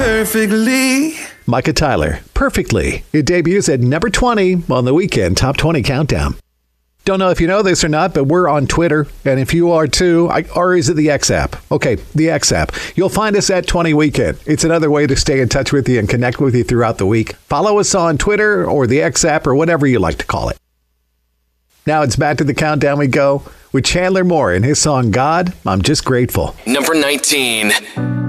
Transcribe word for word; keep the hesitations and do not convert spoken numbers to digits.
perfectly. Micah Tyler, Perfectly. It debuts at number twenty on the Weekend Top twenty Countdown. Don't know if you know this or not, but we're on Twitter. And if you are too, I, or is it the X app? Okay, the X app. You'll find us at twenty Weekend. It's another way to stay in touch with you and connect with you throughout the week. Follow us on Twitter or the X app or whatever you like to call it. Now it's back to the countdown we go with Chandler Moore and his song, God, I'm Just Grateful. Number nineteen.